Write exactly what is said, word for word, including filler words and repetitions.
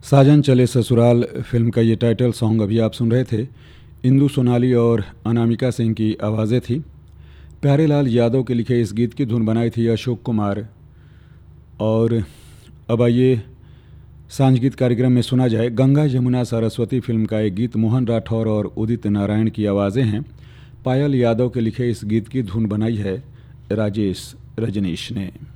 साजन चले ससुराल फिल्म का ये टाइटल सॉन्ग अभी आप सुन रहे थे। इंदु सोनाली और अनामिका सिंह की आवाज़ें थी। प्यारेलाल यादव के लिखे इस गीत की धुन बनाई थी अशोक कुमार। और अब आइए सांझ गीत कार्यक्रम में सुना जाए गंगा यमुना सरस्वती फिल्म का एक गीत। मोहन राठौर और उदित नारायण की आवाज़ें हैं। पायल यादव के लिखे इस गीत की धुन बनाई है राजेश रजनीश ने।